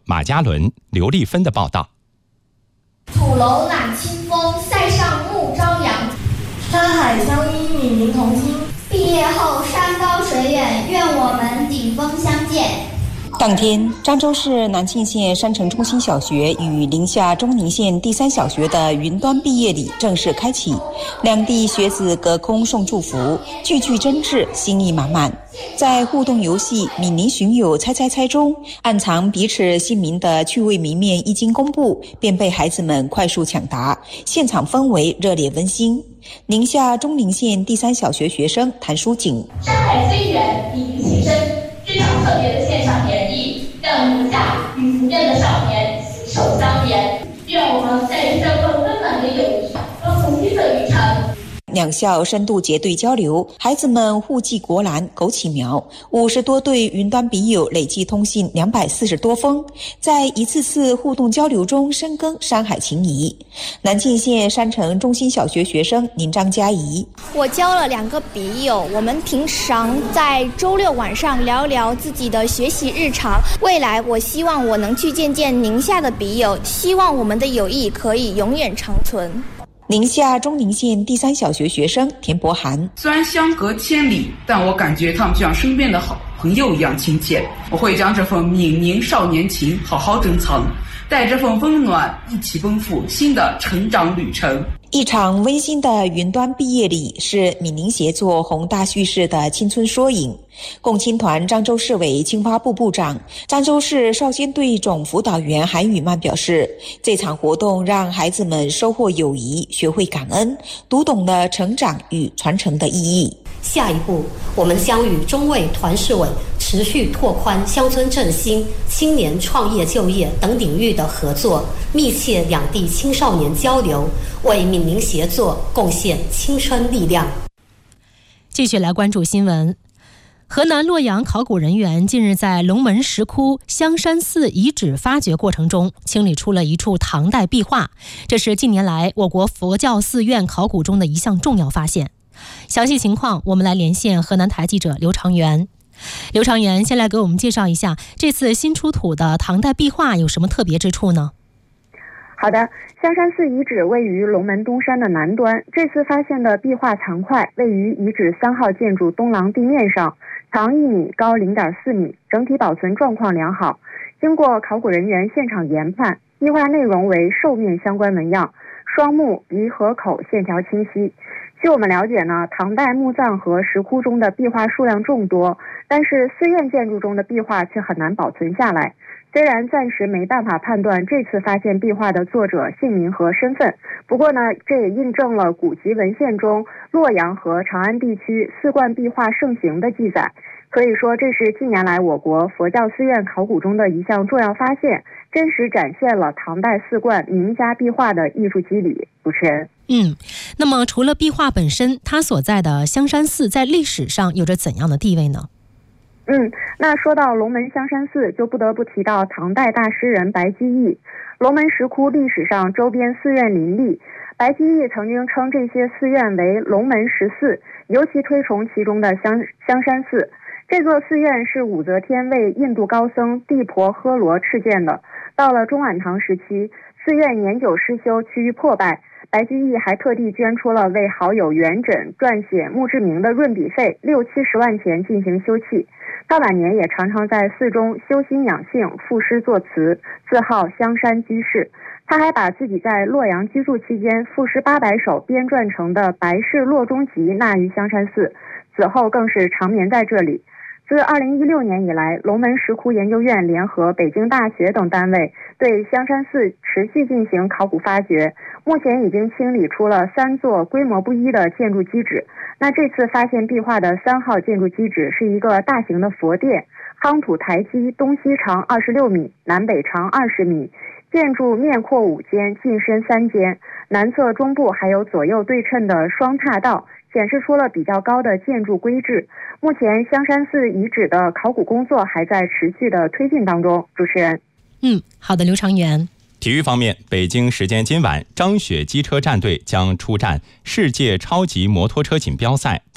马嘉伦、刘丽芬的报道。 土楼揽清风，塞上暮朝阳。 山海相依，闽宁同心。 毕业后山高水远，愿我们顶峰相见。 当天，漳州市南沁县山城中心小学与宁夏中宁县第三小学的云端毕业礼正式开启，两地学子隔空送祝福，句句真挚，心意满满。在互动游戏闽宁巡友猜猜猜中，暗藏彼此姓名的趣味谜面一经公布，便被孩子们快速抢答，现场氛围热烈温馨。宁夏中宁县第三小学学生谭淑锦： 山海虽远，比邻其身，这场特别的线上联谊，让宁夏与福建的少年携手相连。愿我们在这份温暖的友谊和同心的旅程。 两校深度结对交流，孩子们互寄国兰、枸杞苗，50多对云端笔友累计通信240多封，在一次次互动交流中深耕山海情谊。南沁县山城中心小学学生宁张佳怡： 我交了2个笔友，我们平常在周六晚上聊聊自己的学习日常。未来我希望我能去见见宁夏的笔友，希望我们的友谊可以永远长存。 宁夏中宁县第三小学学生田博涵： 虽然相隔千里，但我感觉他们就像身边的好朋友一样亲切。我会将这份闽宁少年情好好珍藏，带这份温暖一起奔赴新的成长旅程。 一场温馨的云端毕业礼是闽宁协作宏大叙事的青春缩影。共青团漳州市委青花部部长、漳州市少先队总辅导员韩宇曼表示，这场活动让孩子们收获友谊，学会感恩，读懂了成长与传承的意义。 下一步，我们将与中卫团市委持续拓宽乡村振兴、青年创业就业等领域的合作，密切两地青少年交流，为闽宁协作贡献青春力量。 继续来关注新闻。河南洛阳考古人员近日在龙门石窟香山寺遗址发掘过程中，清理出了一处唐代壁画，这是近年来我国佛教寺院考古中的一项重要发现。详细情况我们来连线河南台记者刘长元。刘长元，先来给我们介绍一下这次新出土的唐代壁画有什么特别之处呢？ 好的，香山寺遗址位于龙门东山的南端，这次发现的壁画残块位于遗址3号建筑东廊地面上，长1米，高0.4米，整体保存状况良好。经过考古人员现场研判，壁画内容为兽面相关纹样，双目、鼻和口线条清晰。据我们了解呢，唐代墓葬和石窟中的壁画数量众多，但是寺院建筑中的壁画却很难保存下来。虽然暂时没办法判断这次发现壁画的作者姓名和身份，不过呢，这也印证了古籍文献中洛阳和长安地区四冠壁画盛行的记载。可以说，这是近年来我国佛教寺院考古中的一项重要发现，真实展现了唐代四冠名家壁画的艺术肌理。主持人。 那么除了壁画本身，它所在的香山寺在历史上有着怎样的地位呢？ 那说到龙门香山寺，就不得不提到唐代大诗人白居易。龙门石窟历史上周边寺院林立，白居易曾经称这些寺院为龙门石寺，尤其推崇其中的香山寺。这座寺院是武则天为印度高僧地婆诃罗敕建的。到了中晚唐时期，寺院年久失修，趋于破败。白居易还特地捐出了为好友元稹撰写墓志铭的润笔费60-70万钱进行修葺。他晚年也常常在寺中修心养性，赋诗作词，自号香山居士。他还把自己在洛阳居住期间赋诗800首编撰成的《白氏洛中集》纳于香山寺，此后更是长眠在这里。自2016年以来，龙门石窟研究院联合北京大学等单位对香山寺持续进行考古发掘，目前已经清理出了3座规模不一的建筑基址。那这次发现壁画的3号建筑基址是一个大型的佛殿，夯土台基东西长26米，南北长20米，建筑面阔5间，进深3间，南侧中部还有左右对称的双踏道，显示出了比较高的建筑规制。目前香山寺遗址的考古工作还在持续的推进当中。主持人。 好的，刘长元。 体育方面，北京时间今晚，张雪机车战队将出战世界超级摩托车锦标赛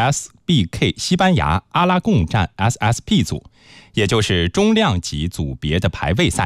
WSBK 西班牙阿拉贡站 SSP 组，也就是中量级组别的排位赛。